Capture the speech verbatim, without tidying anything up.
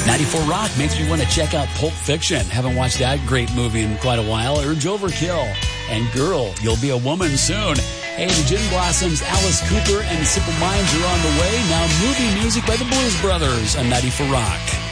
ninety-four Rock makes me want to check out Pulp Fiction. Haven't watched that great movie in quite a while. Urge Overkill. And Girl, You'll Be a Woman Soon. Hey, the Gin Blossoms, Alice Cooper, and Simple Minds are on the way. Now movie music by the Blues Brothers on ninety-four Rock.